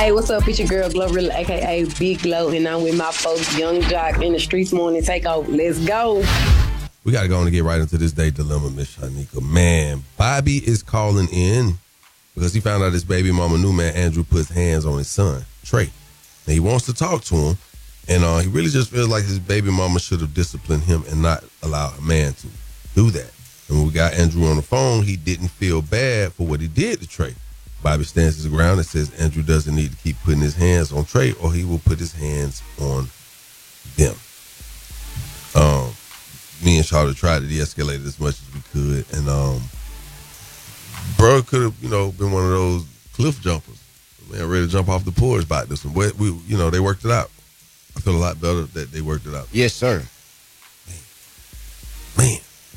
Hey, what's up? It's your girl Glorilla, aka Big Glow, and I'm with my folks, Young Jock, in the streets morning takeover. Let's go. We got to go on and get right into this day dilemma, Miss Shanika. Man, Bobby is calling in because he found out his baby mama new man, Andrew, puts hands on his son, Trey. And he wants to talk to him, and he really just feels like his baby mama should have disciplined him and not allow a man to do that. And when we got Andrew on the phone, he didn't feel bad for what he did to Trey. Bobby stands his ground and says Andrew doesn't need to keep putting his hands on Trey or he will put his hands on them. Me and Charlotte tried to de-escalate it as much as we could. And bro could have, been one of those cliff jumpers. Man, ready to jump off the porch about this one. But they worked it out. I feel a lot better that they worked it out. Yes, sir.